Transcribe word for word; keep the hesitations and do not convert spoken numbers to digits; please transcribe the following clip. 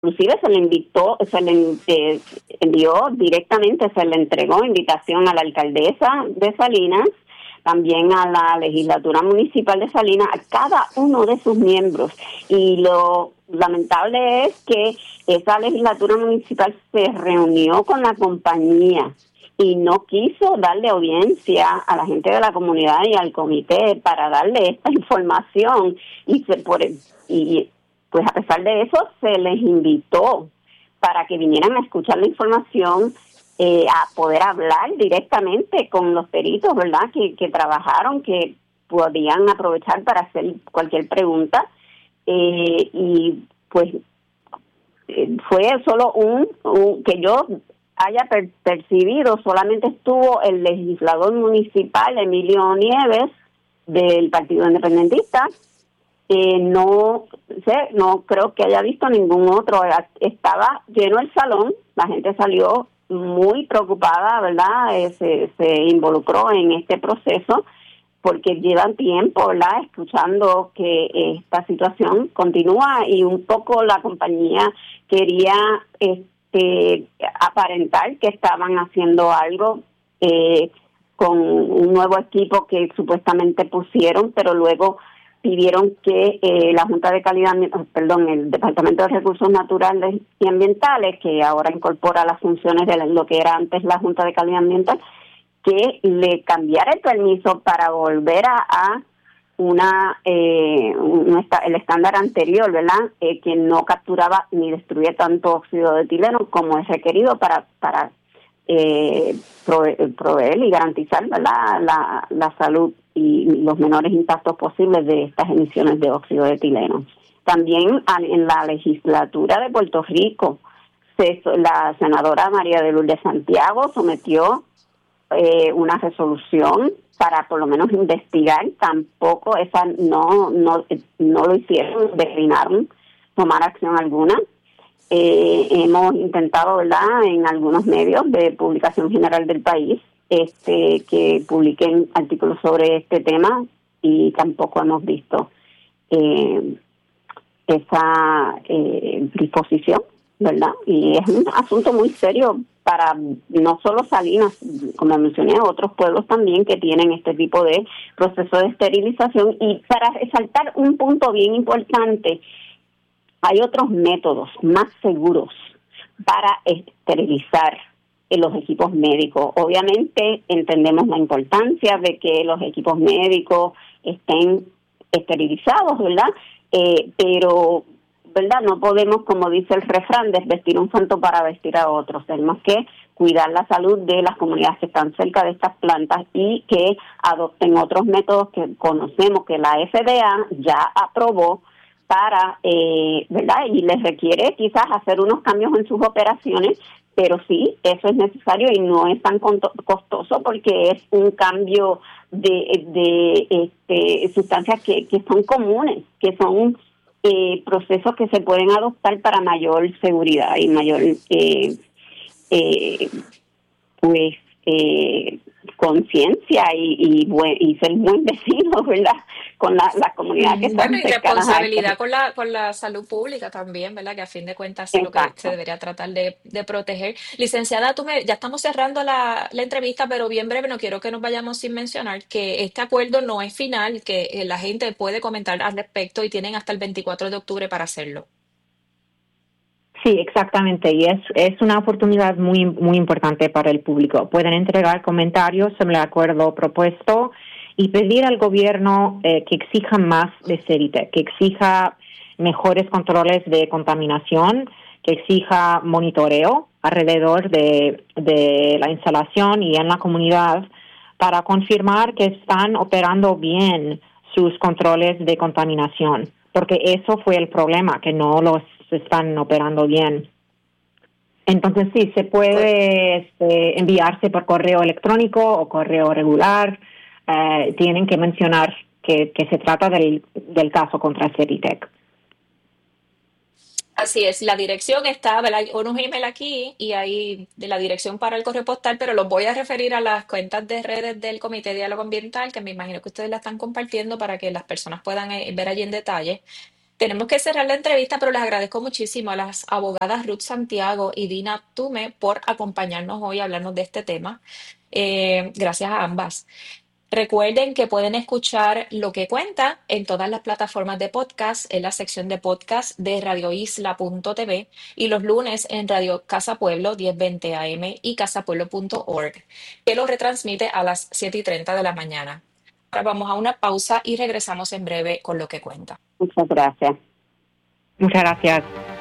inclusive se le invitó, se le eh, envió directamente, se le entregó invitación a la alcaldesa de Salinas, también a la legislatura municipal de Salinas, a cada uno de sus miembros. Y lo lamentable es que esa legislatura municipal se reunió con la compañía y no quiso darle audiencia a la gente de la comunidad y al comité para darle esta información. Y, se, por, y pues a pesar de eso se les invitó para que vinieran a escuchar la información, Eh, a poder hablar directamente con los peritos, ¿verdad?, que, que trabajaron, que podían aprovechar para hacer cualquier pregunta. Eh, y pues eh, fue solo un, un, que yo haya per- percibido, solamente estuvo el legislador municipal Emilio Nieves del Partido Independentista. Eh, no sé, no creo que haya visto ningún otro. Estaba lleno el salón, la gente salió muy preocupada, ¿verdad? Eh, se, se involucró en este proceso porque llevan tiempo, ¿verdad?, escuchando que esta situación continúa y un poco la compañía quería este aparentar que estaban haciendo algo eh, con un nuevo equipo que supuestamente pusieron, pero luego pidieron que eh, la Junta de Calidad, perdón, el Departamento de Recursos Naturales y Ambientales, que ahora incorpora las funciones de lo que era antes la Junta de Calidad Ambiental, que le cambiara el permiso para volver a, a una eh, un, el estándar anterior, ¿verdad?, eh, que no capturaba ni destruía tanto óxido de etileno como es requerido para para eh, prove proveer y garantizar, ¿verdad?, la, la salud y los menores impactos posibles de estas emisiones de óxido de etileno. También en la legislatura de Puerto Rico, se, la senadora María de Lourdes Santiago sometió eh, una resolución para por lo menos investigar. Tampoco esa no no no lo hicieron, declinaron tomar acción alguna. Eh, hemos intentado, ¿verdad?, en algunos medios de publicación general del país este que publiquen artículos sobre este tema y tampoco hemos visto eh, esa eh, disposición, ¿verdad? Y es un asunto muy serio para no solo Salinas, como mencioné, otros pueblos también que tienen este tipo de proceso de esterilización. Y para resaltar un punto bien importante, hay otros métodos más seguros para esterilizar los equipos médicos. Obviamente entendemos la importancia de que los equipos médicos estén esterilizados, ¿verdad? Eh, pero, ¿verdad?, no podemos, como dice el refrán, desvestir un santo para vestir a otros. Tenemos que cuidar la salud de las comunidades que están cerca de estas plantas y que adopten otros métodos que conocemos que la F D A ya aprobó para, eh, ¿verdad?, y les requiere quizás hacer unos cambios en sus operaciones, pero sí, eso es necesario y no es tan costoso porque es un cambio de, de este, sustancias que, que son comunes, que son eh, procesos que se pueden adoptar para mayor seguridad y mayor, eh, eh, pues, eh, conciencia y, y, buen, y ser buen vecino, ¿verdad?, con la, la comunidad que está Bueno, y cercana a responsabilidad este. con la, con la salud pública también, ¿verdad? Que a fin de cuentas es lo que se Exacto. debería tratar de, de proteger. Licenciada, tú me, ya estamos cerrando la, la entrevista, pero bien breve, no quiero que nos vayamos sin mencionar que este acuerdo no es final, que eh, la gente puede comentar al respecto y tienen hasta el veinticuatro de octubre para hacerlo. Sí, exactamente, y es, es una oportunidad muy, muy importante para el público. Pueden entregar comentarios sobre el acuerdo propuesto y pedir al gobierno eh, que exija más de CERITEC, que exija mejores controles de contaminación, que exija monitoreo alrededor de, de la instalación y en la comunidad para confirmar que están operando bien sus controles de contaminación, porque eso fue el problema, que no los están operando bien. Entonces sí, se puede este, enviarse por correo electrónico o correo regular. Eh, tienen que mencionar que, que se trata del, del caso contra CERITEC. Así es, la dirección está, ¿verdad? Hay unos email aquí y hay de la dirección para el correo postal, pero los voy a referir a las cuentas de redes del Comité de Diálogo Ambiental, que me imagino que ustedes la están compartiendo para que las personas puedan eh, ver allí en detalle. Tenemos que cerrar la entrevista, pero les agradezco muchísimo a las abogadas Ruth Santiago y Dina Tume por acompañarnos hoy a hablarnos de este tema. Eh, gracias a ambas. Recuerden que pueden escuchar Lo que cuenta en todas las plataformas de podcast, en la sección de podcast de radio isla punto t v y los lunes en Radio Casa Pueblo diez veinte a m y casapueblo punto org, que lo retransmite a las siete y treinta de la mañana. Ahora vamos a una pausa y regresamos en breve con Lo que cuenta. Muchas gracias. Muchas gracias.